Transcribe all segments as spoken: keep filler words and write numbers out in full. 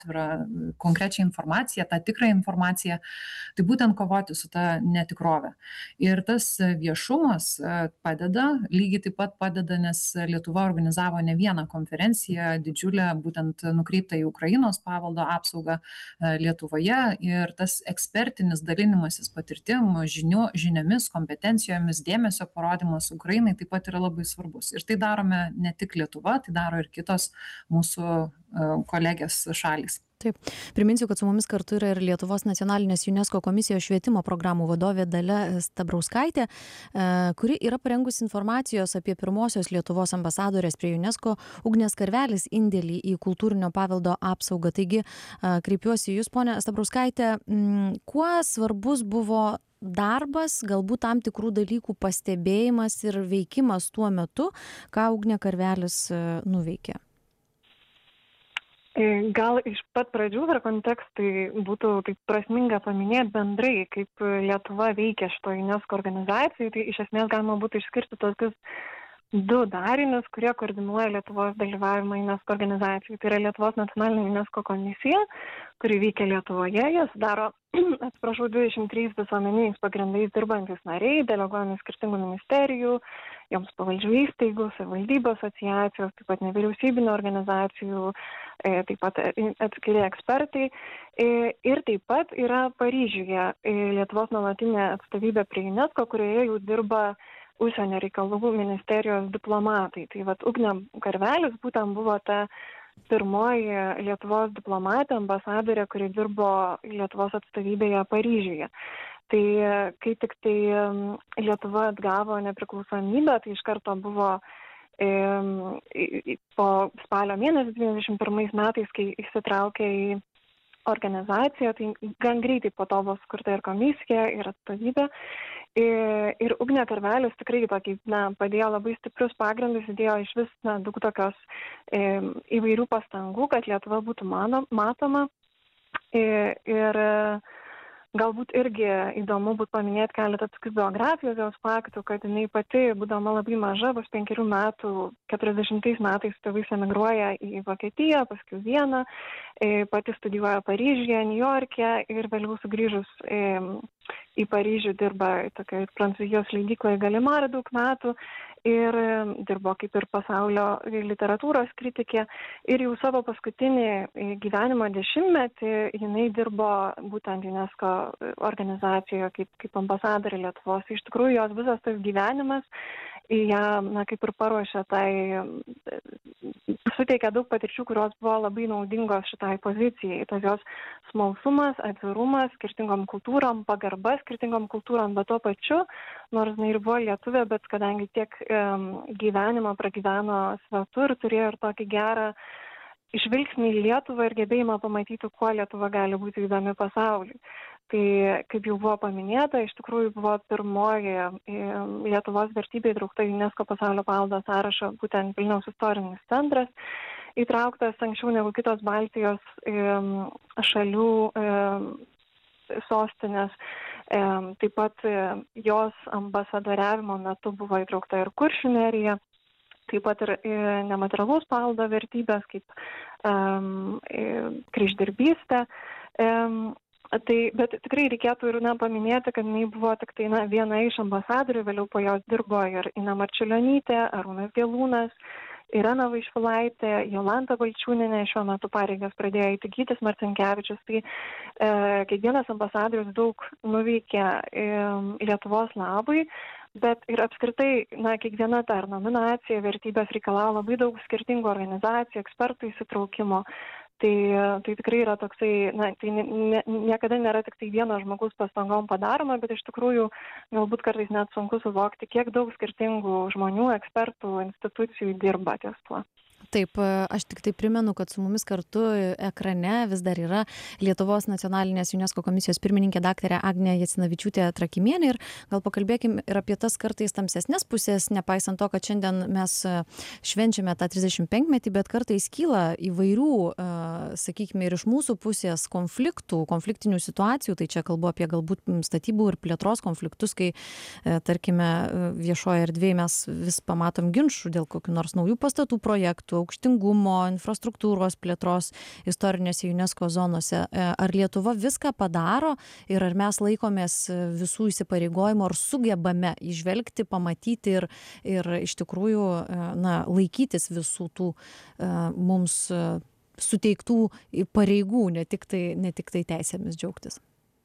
atvirą konkrečią informaciją, tą tikrą informaciją, tai būtent kovoti su ta netikrove. Ir tas viešumas padeda, lygiai taip pat padeda, nes Lietuva organizavo ne vieną konferenciją, didžiulę, būtent nukreiptą į Ukrainos paveldo apsaugą Lietuvoje, ir tas ekspertinis dalinimasis patirtim, žinių, žiniomis, kompetencijomis, dėmesio parodymas Ukrainai taip pat yra labai svarbus. Ir tai darome ne tik Lietuva, tai daro ir kitos mūsų kolegės šalys. Taip. Priminsiu, kad su mumis kartu yra ir Lietuvos nacionalinės UNESCO komisijos švietimo programų vadovė Dalia Stabrauskaitė, kuri yra parengusi informacijos apie pirmosios Lietuvos ambasadorės prie UNESCO Ugnės Karvelis indėlį į kultūrinio paveldo apsaugą. Taigi, kreipiuosi jūs, ponia Stabrauskaitė, kuo svarbus buvo darbas, galbūt tam tikrų dalykų pastebėjimas ir veikimas tuo metu, ką Ugnė Karvelis nuveikė? Gal iš pat pradžių dar kontekstai būtų taip prasminga paminėti bendrai, kaip Lietuva veikia šito UNESCO organizacijai, tai iš esmės galima būtų išskirti tokius du darinius, kurie koordinuoja Lietuvos dalyvavimą UNESCO organizacijai. Tai yra Lietuvos nacionalinė UNESCO komisija, kuri veikia Lietuvoje. Jie sudaro, atsiprašau, dvidešimt trys visuomeniniais pagrindais dirbantys nariai, deleguojami skirtingų ministerijų, joms pavaldžių įstaigų, savivaldybių asociacijos, taip pat nevyriausybinių organizacijų, taip pat atskiri ekspertai. Ir taip pat yra Paryžiuje Lietuvos nuolatinė atstovybė prie UNESCO, kurioje jau dirba užsienio reikalų ministerijos diplomatai. Tai vat Ugnė Karvelis būtent buvo ta pirmoji Lietuvos diplomatė, ambasadorė, kuri dirbo Lietuvos atstovybėje Paryžiuje. Tai kai tik tai Lietuva atgavo nepriklausomybę, tai iš karto buvo e, po spalio mėnesį devyniasdešimt pirmais metais, kai įsitraukė į organizaciją, tai gan greitai po to buvo sukurta ir komisija, ir atstovybė. Ir, ir Ugnė Karvelis tikrai tokį, na, padėjo labai stiprius pagrindus, įdėjo iš vis na, daug tokios e, įvairių pastangų, kad Lietuva būtų mano, matoma. Ir, ir galbūt irgi įdomu būtų paminėti keletą tokių biografijos jos faktų, kad jinai pati, būdama labai maža, vos penkerių metų, keturiasdešimtais metais tėvais emigruoja į Vokietiją, paskui Vieną, pati studijuoja Paryžiuje, Niujorke ir vėliau sugrįžus į Paryžių dirba tokioje Prancūzijos leidykloje Galimar daug metų ir dirbo kaip ir pasaulio literatūros kritikė. Ir jau savo paskutinį gyvenimo dešimtmetį jinai dirbo būtent UNESCO organizacijoje kaip, kaip ambasadorė Lietuvos. Iš tikrųjų, jos visas tas gyvenimas ją, na, kaip ir paruošė tai, suteikė daug patirčių, kurios buvo labai naudingos šitai pozicijai. Tas jos smalsumas, atvirumas skirtingom kultūrom, pagarba skirtingom kultūrom, bet tuo pačiu, nors jinai ir buvo lietuvė, bet kadangi tiek um, gyvenimą pragyveno svetur, turėjo ir tokį gerą žvilgsnį į Lietuvą ir gebėjimą pamatyti, kuo Lietuva gali būti įdomi pasauliui. Tai, kaip jau buvo paminėta, iš tikrųjų buvo pirmoji Lietuvos vertybė įtraukta į UNESCO pasaulio paveldo sąrašą, būtent Vilniaus istorinis centras, įtrauktas anksčiau negu kitos Baltijos šalių sostinės. Taip pat jos ambasadoriavimo metu buvo įtraukta ir Kuršių nerija, taip pat ir nematerialaus paveldo vertybės, kaip um, kryždirbystė. Um, Tai, bet tikrai reikėtų ir na, paminėti, kad jinai buvo tik tai na, viena iš ambasadorių, vėliau po jos dirbo ir Ina Marčiulionytė, Arūnas Gelūnas, Irena Vaišvilaitė, Jolanta Balčiūnienė, šiuo metu pareigas pradėjo eiti Gytis Marcinkevičius. Tai e, kiekvienas ambasadorius daug nuveikė e, Lietuvos labui, bet ir apskritai, na, kiekviena ta nominacija vertybės reikalavo labai daug skirtingų organizacijų, ekspertų įsitraukimo. Tai, tai tikrai yra toksai, na, tai ne, niekada nėra tik tai vieno žmogaus pastangom padaroma, bet iš tikrųjų galbūt kartais net sunku suvokti, kiek daug skirtingų žmonių, ekspertų, institucijų dirba ties tuo. Taip, aš tik tai primenu, kad su mumis kartu ekrane vis dar yra Lietuvos nacionalinės UNESCO komisijos pirmininkė daktarė Agnė Jacinavičiūtė Trakimienė ir gal pakalbėkim ir apie tas kartais tamsesnės pusės, nepaisant to, kad šiandien mes švenčiame tą trisdešimtpenkmetį, bet kartais kyla įvairių, sakykime, ir iš mūsų pusės konfliktų, konfliktinių situacijų, tai čia kalbu apie galbūt statybų ir plėtros konfliktus, kai, tarkime, viešoje erdvėje mes vis pamatom ginčų dėl kokių nors naujų pastatų projektų, aukštingumo, infrastruktūros plėtros istorinėse UNESCO zonose. Ar Lietuva viską padaro ir ar mes laikomės visų įsipareigojimų, ar sugebame įžvelgti, pamatyti ir, ir iš tikrųjų na, laikytis visų tų mums suteiktų pareigų, ne tik tai, ne tik tai teisėmis džiaugtis.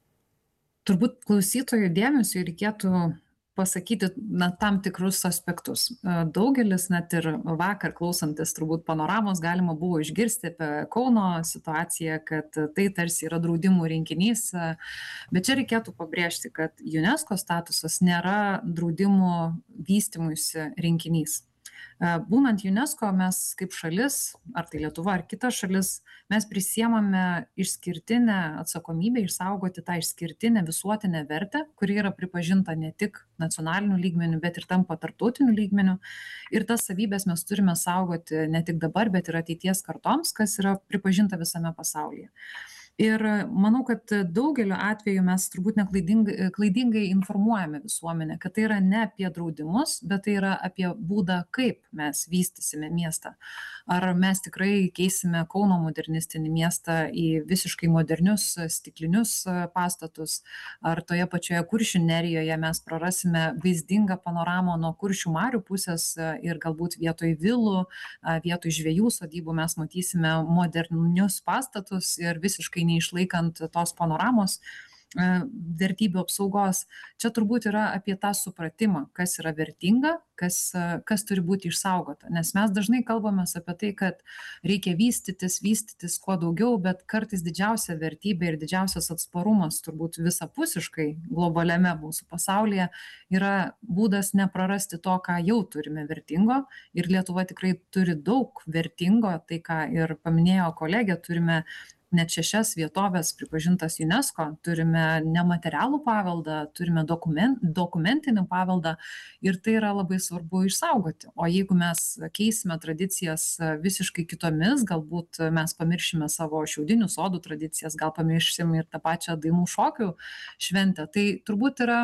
Turbūt klausytojų dėmesio reikėtų pasakyti na, tam tikrus aspektus. Daugelis, net ir vakar klausantis turbūt panoramos, galima buvo išgirsti apie Kauno situaciją, kad tai tarsi yra draudimų rinkinys, bet čia reikėtų pabrėžti, kad UNESCO statusas nėra draudimų vystymuisi rinkinys. Būnant UNESCO, mes kaip šalis, ar tai Lietuva, ar kita šalis, mes prisiemame išskirtinę atsakomybę išsaugoti tą išskirtinę visuotinę vertę, kuri yra pripažinta ne tik nacionaliniu lygmeniu, bet ir tampa tarptautiniu lygmeniu. Ir tas savybės mes turime saugoti ne tik dabar, bet ir ateities kartoms, kas yra pripažinta visame pasaulyje. Ir manau, kad daugeliu atveju mes turbūt neklaidingai klaidingai informuojame visuomenę, kad tai yra ne apie draudimus, bet tai yra apie būdą, kaip mes vystysime miestą. Ar mes tikrai keisime Kauno modernistinį miestą į visiškai modernius stiklinius pastatus, ar toje pačioje Kuršių nerijoje mes prarasime vaizdingą panoramą nuo Kuršių marių pusės ir galbūt vietoj vilų, vietoj žvejų sodybų mes matysime modernius pastatus ir visiškai neišlaikant tos panoramos vertybių apsaugos. Čia turbūt yra apie tą supratimą, kas yra vertinga, kas, kas turi būti išsaugota. Nes mes dažnai kalbame apie tai, kad reikia vystytis, vystytis kuo daugiau, bet kartais didžiausia vertybė ir didžiausias atsparumas turbūt visapusiškai globaliame mūsų pasaulyje yra būdas neprarasti to, ką jau turime vertingo. Ir Lietuva tikrai turi daug vertingo, tai ką ir paminėjo kolegė, turime net šešias vietovės pripažintas UNESCO, turime nematerialų paveldą, turime dokument, dokumentinį paveldą ir tai yra labai svarbu išsaugoti. O jeigu mes keisime tradicijas visiškai kitomis, galbūt mes pamiršime savo šiaudinių sodų tradicijas, gal pamiršim ir tą pačią dainų šokių šventę, tai turbūt yra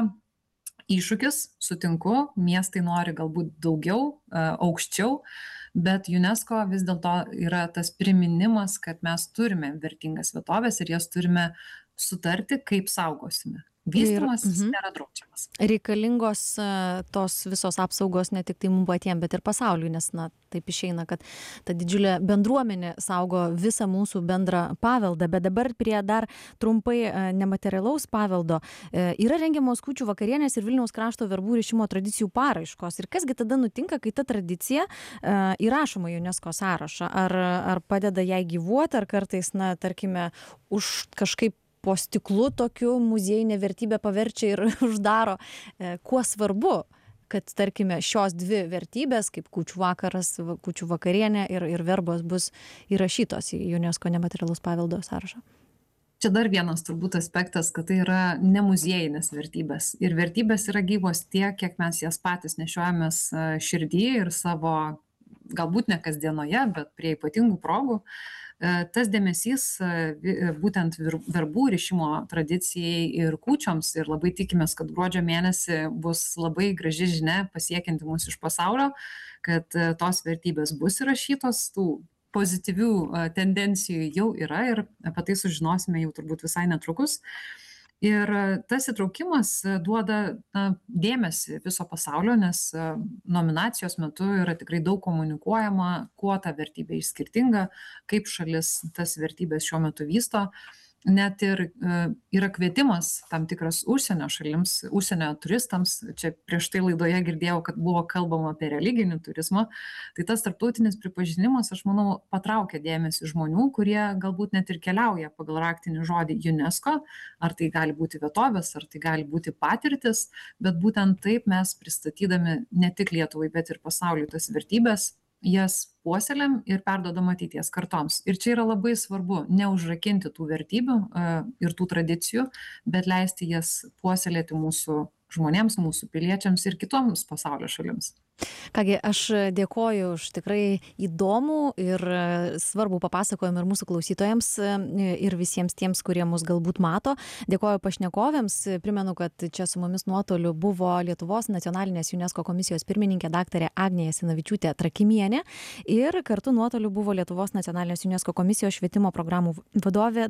iššūkis, sutinku, miestai nori galbūt daugiau, aukščiau, bet UNESCO vis dėlto yra tas priminimas, kad mes turime vertingas vietovės ir jas turime sutarti, kaip saugosime. Vystymasis mhm. nėra draudžiamas. Reikalingos tos visos apsaugos ne tik tai mums patiems, bet ir pasauliui, nes na, taip išeina, kad ta didžiulė bendruomenė saugo visą mūsų bendrą paveldą. Bet dabar prie dar trumpai nematerialaus paveldo yra rengiamos kūčių vakarienės ir Vilniaus krašto verbų rišimo tradicijų paraiškos. Ir kasgi tada nutinka, kai ta tradicija įrašoma į UNESCO sąrašą? Ar, ar padeda jai gyvuoti, ar kartais, na, tarkime, už kažkaip po stiklu tokiu muziejinė vertybė paverčia ir uždaro. Kuo svarbu, kad, tarkime, šios dvi vertybės, kaip kūčių vakaras, kūčių vakarienė ir, ir verbos bus įrašytos į UNESCO nematerialaus paveldo sąrašą? Čia dar vienas turbūt aspektas, kad tai yra ne muziejinės vertybės. Ir vertybės yra gyvos tiek, kiek mes jas patys nešiojamės širdį ir savo, galbūt ne kasdienoje, bet prie ypatingų progų. Tas dėmesys būtent verbų rišimo tradicijai ir kūčioms ir labai tikimės, kad gruodžio mėnesį bus labai graži žinia pasiekianti mus iš pasaulio, kad tos vertybės bus įrašytos, tų pozityvių tendencijų jau yra ir apie tai sužinosime jau turbūt visai netrukus. Ir tas įtraukimas duoda na, dėmesį viso pasaulio, nes nominacijos metu yra tikrai daug komunikuojama, kuo ta vertybė išskirtinga, kaip šalis tas vertybės šiuo metu vysto. Net ir yra kvietimas tam tikras užsienio šalims, užsienio turistams. Čia prieš tai laidoje girdėjau, kad buvo kalbama apie religinį turizmą. Tai tas tarptautinis pripažinimas, aš manau, patraukia dėmesį žmonių, kurie galbūt net ir keliauja pagal raktinį žodį UNESCO. Ar tai gali būti vietovės, ar tai gali būti patirtis, bet būtent taip mes pristatydami ne tik Lietuvai, bet ir pasauliui tas vertybės, jas puoselėm ir perduodam ateities kartoms. Ir čia yra labai svarbu neužrakinti tų vertybių ir tų tradicijų, bet leisti jas puoselėti mūsų žmonėms, mūsų piliečiams ir kitoms pasaulio šalims. Kągi, aš dėkoju už tikrai įdomų ir svarbų papasakojimą ir mūsų klausytojams ir visiems tiems, kurie mus galbūt mato. Dėkoju pašnekovėms. Primenu, kad čia su mumis nuotoliu buvo Lietuvos nacionalinės UNESCO komisijos pirmininkė daktarė Agnė Jasinavičiūtė Trakimienė ir kartu nuotoliu buvo Lietuvos nacionalinės UNESCO komisijos švietimo programų vadovė